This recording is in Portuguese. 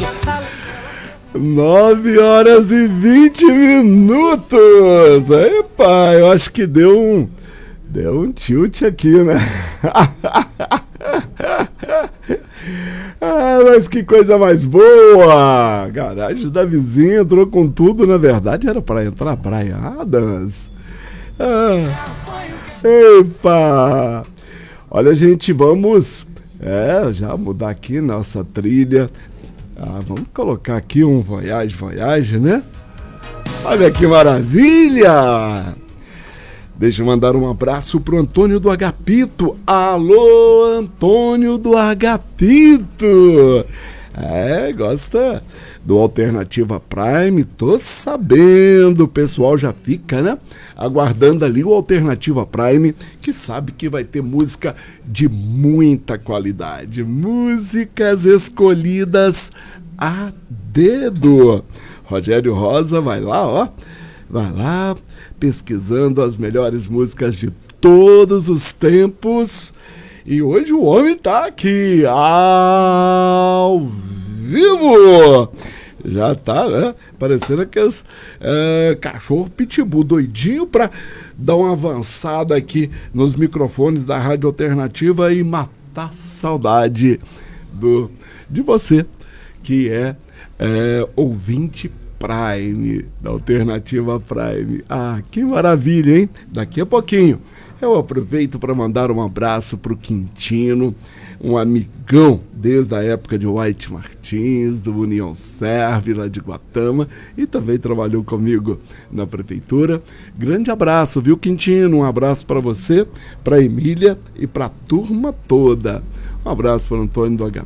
9h20. Epa, eu acho que deu um tilt aqui, né? Ah, mas que coisa mais boa! Garagem da vizinha entrou com tudo, na verdade era para entrar Bryan Adams. Epa! Olha, gente, vamos já mudar aqui nossa trilha. Vamos colocar aqui um Voyage, né? Olha que maravilha! Deixa eu mandar um abraço pro Antônio do Agapito. Alô, Antônio do Agapito! Gosta do Alternativa Prime? Tô sabendo, o pessoal já fica, né? Aguardando ali o Alternativa Prime, que sabe que vai ter música de muita qualidade. Músicas escolhidas a dedo. Rogério Rosa vai lá, pesquisando as melhores músicas de todos os tempos. E hoje o homem tá aqui, ao vivo. Já tá, né? Parecendo aqueles cachorro pitbull doidinho pra dar uma avançada aqui nos microfones da Rádio Alternativa e matar saudade de você, que é ouvinte Prime, da Alternativa Prime. Que maravilha, hein? Daqui a pouquinho eu aproveito para mandar um abraço pro Quintino, um amigão desde a época de White Martins, do União Serve, lá de Guatama, e também trabalhou comigo na prefeitura. Grande abraço, viu, Quintino? Um abraço para você, para Emília e para a turma toda. Um abraço para Antônio do